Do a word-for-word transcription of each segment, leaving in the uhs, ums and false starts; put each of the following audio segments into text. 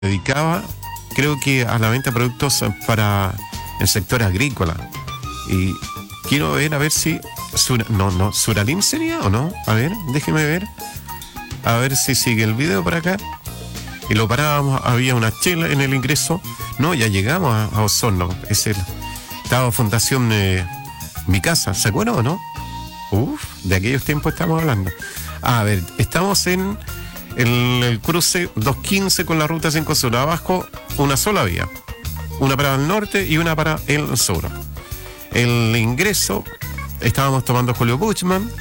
dedicaba, creo que a la venta de productos para el sector agrícola. Y quiero ver, a ver si... Sur, no, no, ¿Suralim sería o no? A ver, déjeme ver. A ver si sigue el video por acá. Y lo parábamos, había una chela en el ingreso. No, ya llegamos a, a Osorno. Es el... Estaba Fundación eh, Mi Casa, ¿se acuerdan o no? Uf, de aquellos tiempos estamos hablando. A ver, estamos en... El, el cruce doscientos quince con la ruta cinco Sur. Abajo, una sola vía. Una para el norte y una para el sur. El ingreso, estábamos tomando Julio Buchmann.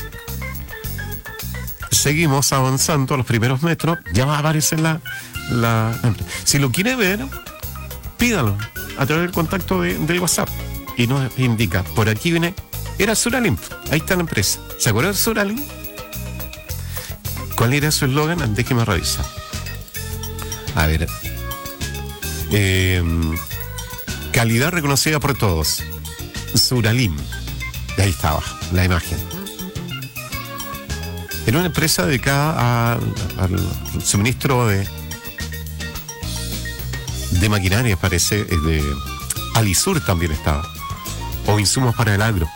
Seguimos avanzando a los primeros metros. Ya va a aparecer la... la si lo quiere ver, pídalo a través del contacto de, del WhatsApp. Y nos indica, por aquí viene... Era Suralim. Ahí está la empresa. ¿Se acuerdan de Suralim? ¿Cuál era su eslogan? Déjeme revisar. A ver. Eh, calidad reconocida por todos. Suralim. Y ahí estaba la imagen. Era una empresa dedicada a, al suministro de de maquinaria, parece. De Alisur también estaba. O insumos para el agro.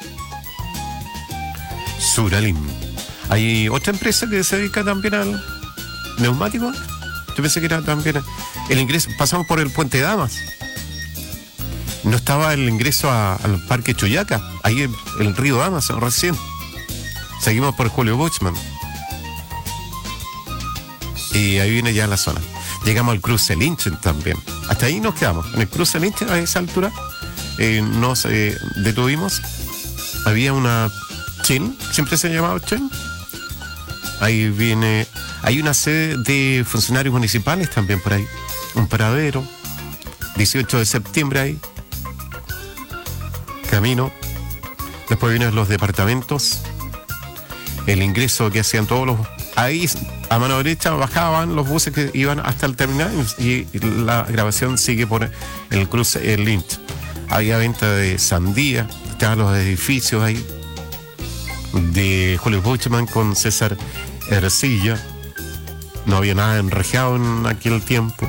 Suralim. Hay otra empresa que se dedica también al neumático. Yo pensé que era también el ingreso. Pasamos por el Puente Damas. No estaba el ingreso a, al Parque Chuyaca. Ahí el, el río Damas recién. Seguimos por Julio Buchmann. Y ahí viene ya la zona. Llegamos al cruce Lynchen también. Hasta ahí nos quedamos. En el cruce Lynchen, a esa altura, eh, nos eh, detuvimos. Había una Chen, siempre se ha llamado Chen. Ahí viene, hay una sede de funcionarios municipales también por ahí, un paradero, dieciocho de septiembre ahí, camino, después vienen los departamentos, el ingreso que hacían todos los, ahí a mano derecha bajaban los buses que iban hasta el terminal y la grabación sigue por el cruce, el Lynch. Había venta de sandía, estaban los edificios ahí, de Julio Buchmann con César Ercilla. No había nada enrejado en aquel tiempo.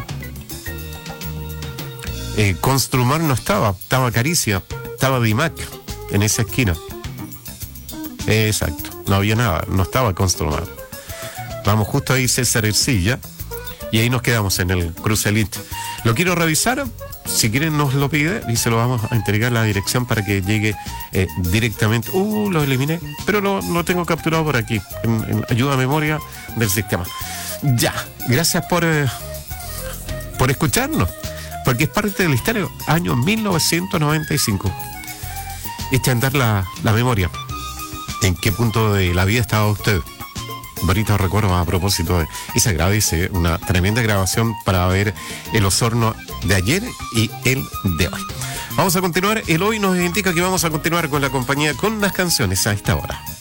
eh, Construmar no estaba, estaba Caricia, estaba Dimac en esa esquina. eh, exacto, no había nada, no estaba Construmar. Vamos justo ahí César Ercilla y ahí nos quedamos en el cruce Lynch. Lo quiero revisar. Si quieren nos lo pide y se lo vamos a entregar la dirección para que llegue eh, directamente. Uh, lo eliminé, pero lo, lo tengo capturado por aquí, en, en ayuda a memoria del sistema. Ya, gracias por, eh, por escucharnos, porque es parte del historia, año mil novecientos noventa y cinco. Este andar la, la memoria. ¿En qué punto de la vida estaba usted? Bonitos recuerdos a propósito de... Y se agradece una tremenda grabación para ver el Osorno de ayer y el de hoy. Vamos a continuar. El hoy nos indica que vamos a continuar con la compañía con las canciones a esta hora.